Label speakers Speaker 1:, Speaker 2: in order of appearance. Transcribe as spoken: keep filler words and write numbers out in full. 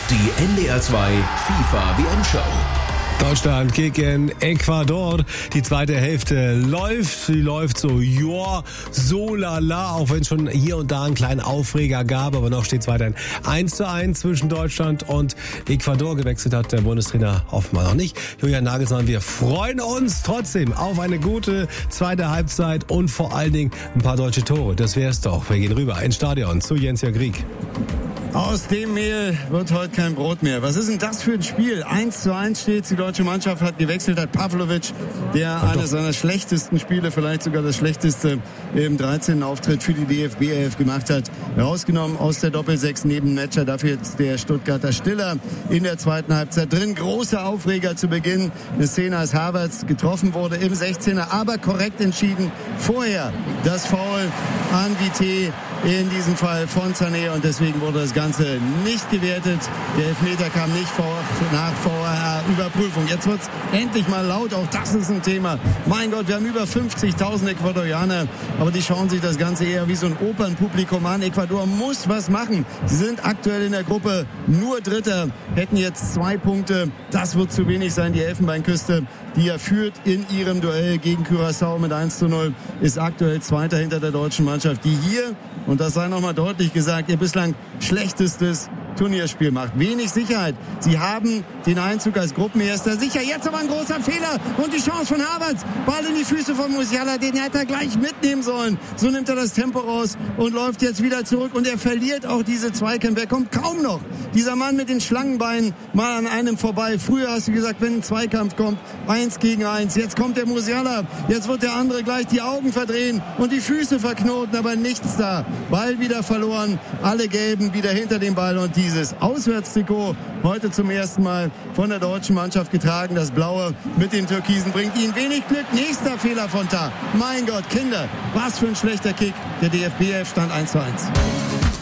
Speaker 1: Die N D R zwei FIFA W M-Show.
Speaker 2: Deutschland gegen Ecuador. Die zweite Hälfte läuft. Sie läuft so, joa, so lala, auch wenn es schon hier und da einen kleinen Aufreger gab. Aber noch steht es weiterhin eins zu eins zwischen Deutschland und Ecuador. Gewechselt hat der Bundestrainer offenbar noch nicht. Julian Nagelsmann, wir freuen uns trotzdem auf eine gute zweite Halbzeit und vor allen Dingen ein paar deutsche Tore. Das wäre es doch. Wir gehen rüber ins Stadion zu Jens-Jörg Rieck.
Speaker 3: Aus dem Mehl wird heute kein Brot mehr. Was ist denn das für ein Spiel? eins zu eins steht. Die deutsche Mannschaft hat gewechselt, hat Pavlovic, der eines seiner schlechtesten Spiele, vielleicht sogar das schlechteste im dreizehnten Auftritt für die D F B elf gemacht hat, rausgenommen aus der Doppelsechs neben Metscher. Dafür jetzt der Stuttgarter Stiller in der zweiten Halbzeit drin. Großer Aufreger zu Beginn. Eine Szene, als Havertz getroffen wurde im sechzehner, aber korrekt entschieden. Vorher das Foul an Vité, in diesem Fall von Sané, und deswegen wurde das Ganze nicht gewertet. Der Elfmeter kam nicht vor, nach V A R-Überprüfung. Jetzt wird's endlich mal laut, auch das ist ein Thema. Mein Gott, wir haben über fünfzigtausend Ecuadorianer, aber die schauen sich das Ganze eher wie so ein Opernpublikum an. Ecuador muss was machen. Sie sind aktuell in der Gruppe nur Dritter, hätten jetzt zwei Punkte. Das wird zu wenig sein. Die Elfenbeinküste, die ja führt in ihrem Duell gegen Curaçao mit eins zu null, ist aktuell Zweiter hinter der deutschen Mannschaft, die hier, und das sei nochmal deutlich gesagt, ihr bislang schlechtestes Turnierspiel macht. Wenig Sicherheit. Sie haben den Einzug als Gruppenerster sicher. Jetzt aber ein großer Fehler und die Chance von Havertz. Ball in die Füße von Musiala, den hätte er gleich mitnehmen sollen. So nimmt er das Tempo raus und läuft jetzt wieder zurück, und er verliert auch diese Zweikämpfe. Er kommt kaum noch, dieser Mann mit den Schlangenbeinen, mal an einem vorbei. Früher hast du gesagt, wenn ein Zweikampf kommt, eins gegen eins. Jetzt kommt der Musiala. Jetzt wird der andere gleich die Augen verdrehen und die Füße verknoten, aber nichts da. Ball wieder verloren. Alle Gelben wieder hinter dem Ball, und die dieses Auswärtstrikot heute zum ersten Mal von der deutschen Mannschaft getragen. Das Blaue mit den Türkisen bringt ihnen wenig Glück. Nächster Fehler von Tah. Mein Gott, Kinder, was für ein schlechter Kick. Der D F B elf stand eins zu eins.